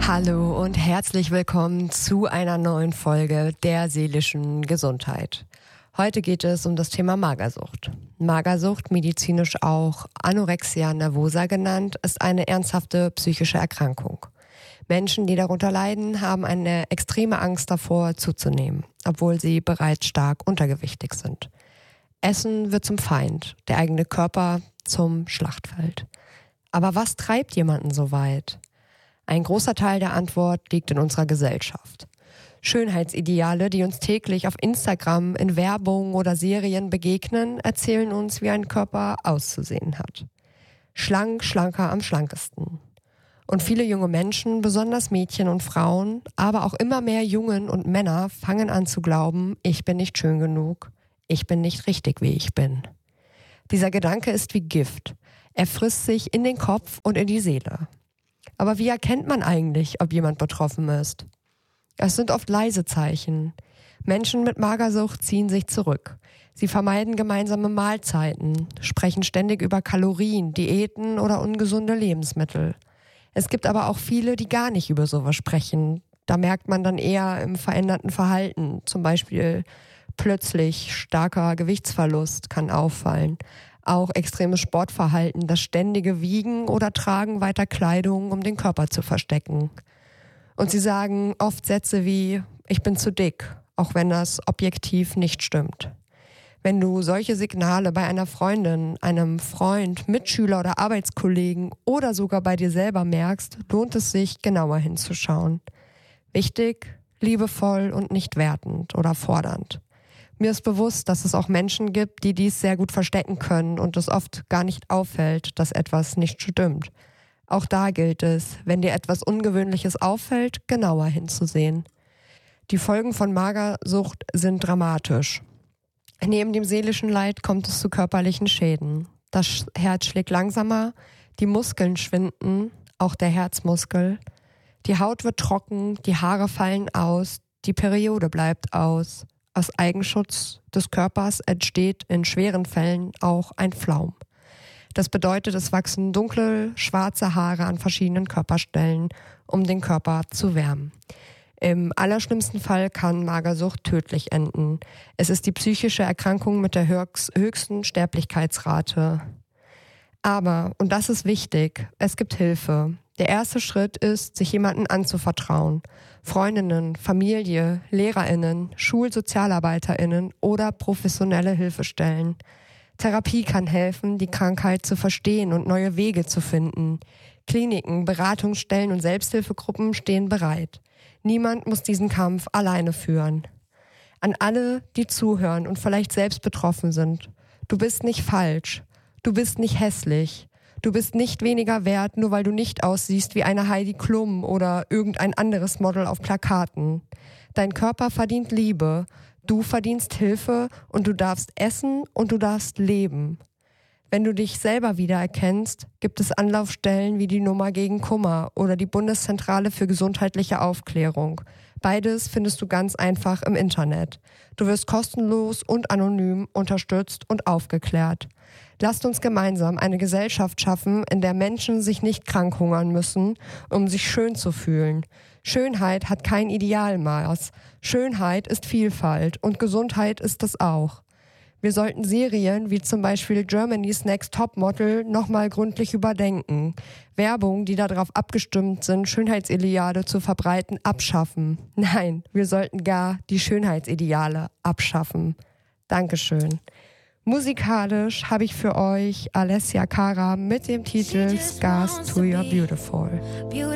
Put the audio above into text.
Hallo und herzlich willkommen zu einer neuen Folge der seelischen Gesundheit. Heute geht es um das Thema Magersucht. Magersucht, medizinisch auch Anorexia nervosa genannt, ist eine ernsthafte psychische Erkrankung. Menschen, die darunter leiden, haben eine extreme Angst davor, zuzunehmen, obwohl sie bereits stark untergewichtig sind. Essen wird zum Feind, der eigene Körper zum Schlachtfeld. Aber was treibt jemanden so weit? Ein großer Teil der Antwort liegt in unserer Gesellschaft. Schönheitsideale, die uns täglich auf Instagram in Werbung oder Serien begegnen, erzählen uns, wie ein Körper auszusehen hat. Schlank, schlanker am schlankesten. Und viele junge Menschen, besonders Mädchen und Frauen, aber auch immer mehr Jungen und Männer fangen an zu glauben, ich bin nicht schön genug, ich bin nicht richtig, wie ich bin. Dieser Gedanke ist wie Gift. Er frisst sich in den Kopf und in die Seele. Aber wie erkennt man eigentlich, ob jemand betroffen ist? Es sind oft leise Zeichen. Menschen mit Magersucht ziehen sich zurück. Sie vermeiden gemeinsame Mahlzeiten, sprechen ständig über Kalorien, Diäten oder ungesunde Lebensmittel. Es gibt aber auch viele, die gar nicht über sowas sprechen. Da merkt man dann eher im veränderten Verhalten. Zum Beispiel plötzlich starker Gewichtsverlust kann auffallen. Auch extremes Sportverhalten, das ständige Wiegen oder Tragen weiter Kleidung, um den Körper zu verstecken. Und sie sagen oft Sätze wie, ich bin zu dick, auch wenn das objektiv nicht stimmt. Wenn du solche Signale bei einer Freundin, einem Freund, Mitschüler oder Arbeitskollegen oder sogar bei dir selber merkst, lohnt es sich, genauer hinzuschauen. Wichtig, liebevoll und nicht wertend oder fordernd. Mir ist bewusst, dass es auch Menschen gibt, die dies sehr gut verstecken können und es oft gar nicht auffällt, dass etwas nicht stimmt. Auch da gilt es, wenn dir etwas Ungewöhnliches auffällt, genauer hinzusehen. Die Folgen von Magersucht sind dramatisch. Neben dem seelischen Leid kommt es zu körperlichen Schäden. Das Herz schlägt langsamer, die Muskeln schwinden, auch der Herzmuskel. Die Haut wird trocken, die Haare fallen aus, die Periode bleibt aus. Aus Eigenschutz des Körpers entsteht in schweren Fällen auch ein Flaum. Das bedeutet, es wachsen dunkle, schwarze Haare an verschiedenen Körperstellen, um den Körper zu wärmen. Im allerschlimmsten Fall kann Magersucht tödlich enden. Es ist die psychische Erkrankung mit der höchsten Sterblichkeitsrate. Aber, und das ist wichtig, es gibt Hilfe. Der erste Schritt ist, sich jemandem anzuvertrauen. Freundinnen, Familie, LehrerInnen, SchulsozialarbeiterInnen oder professionelle Hilfestellen. Therapie kann helfen, die Krankheit zu verstehen und neue Wege zu finden. Kliniken, Beratungsstellen und Selbsthilfegruppen stehen bereit. Niemand muss diesen Kampf alleine führen. An alle, die zuhören und vielleicht selbst betroffen sind. Du bist nicht falsch. Du bist nicht hässlich. Du bist nicht weniger wert, nur weil du nicht aussiehst wie eine Heidi Klum oder irgendein anderes Model auf Plakaten. Dein Körper verdient Liebe, du verdienst Hilfe und du darfst essen und du darfst leben. Wenn du dich selber wiedererkennst, gibt es Anlaufstellen wie die Nummer gegen Kummer oder die Bundeszentrale für gesundheitliche Aufklärung. Beides findest du ganz einfach im Internet. Du wirst kostenlos und anonym unterstützt und aufgeklärt. Lasst uns gemeinsam eine Gesellschaft schaffen, in der Menschen sich nicht krank hungern müssen, um sich schön zu fühlen. Schönheit hat kein Idealmaß. Schönheit ist Vielfalt und Gesundheit ist es auch. Wir sollten Serien wie zum Beispiel Germany's Next Topmodel nochmal gründlich überdenken. Werbung, die darauf abgestimmt sind, Schönheitsideale zu verbreiten, abschaffen. Nein, wir sollten gar die Schönheitsideale abschaffen. Dankeschön. Musikalisch habe ich für euch Alessia Cara mit dem Titel Scars to Your Beautiful.